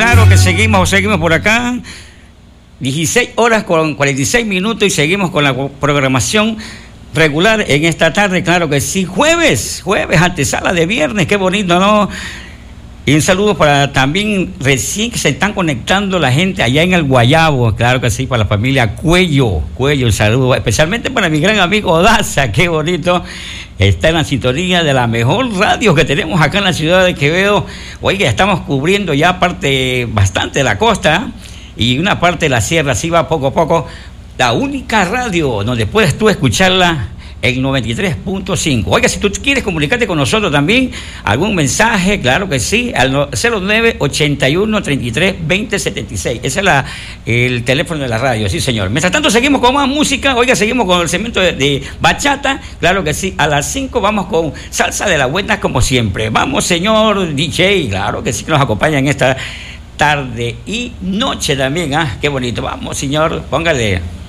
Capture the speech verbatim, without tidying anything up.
claro que seguimos, seguimos por acá. dieciséis horas con cuarenta y seis minutos y seguimos con la programación regular en esta tarde, claro que sí. Jueves, jueves, antesala de viernes, qué bonito, ¿no? Y un saludo para también recién que se están conectando la gente allá en el Guayabo, claro que sí, para la familia Cuello, Cuello, un saludo, especialmente para mi gran amigo Daza, qué bonito, está en la sintonía de la mejor radio que tenemos acá en la ciudad de Quevedo. Oiga, estamos cubriendo ya parte bastante de la costa y una parte de la sierra, así va poco a poco, la única radio donde puedes tú escucharla en noventa y tres punto cinco. Oiga, si tú quieres comunicarte con nosotros también, algún mensaje, claro que sí, al cero nueve ochenta y uno treinta y tres veinte setenta y seis. Ese es la, el teléfono de la radio, sí señor. Mientras tanto seguimos con más música, oiga, seguimos con el segmento de, de bachata, claro que sí, a las cinco vamos con salsa de la buena como siempre. Vamos señor D J, claro que sí, que nos acompaña en esta tarde y noche también, ah, qué bonito. Vamos señor, póngale.